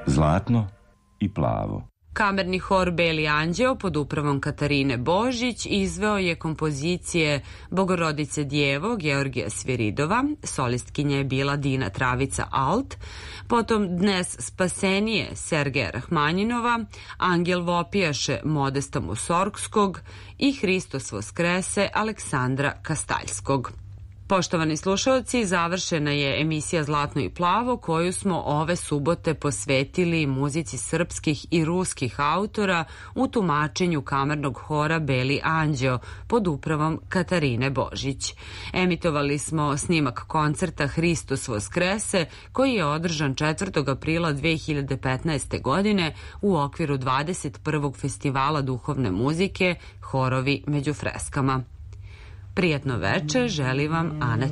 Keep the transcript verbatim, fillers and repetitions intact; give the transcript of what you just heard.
Zlatno i plavo. Kamerni hor Beli anđeo pod upravom Katarine Božić izveo je kompozicije Bogorodice Djevo Georgija Sviridova, solistkinja je bila Dina Travica Alt, potom Dnes spasenije Sergeja Rahmanjinova, Angel Vopijaše Modesta Musorgskog i Hristos Voskrese Aleksandra Kastaljskog. Poštovani slušalci, završena je emisija Zlatno i plavo koju smo ove subote posvetili muzici srpskih i ruskih autora u tumačenju kamernog hora Beli anđeo pod upravom Katarine Božić. Emitovali smo snimak koncerta Hristos Voskrese koji je održan četvrtog aprila dve hiljade petnaeste. godine u okviru dvadeset prvog festivala duhovne muzike Horovi među freskama. Prijatno veče, želi vam Ana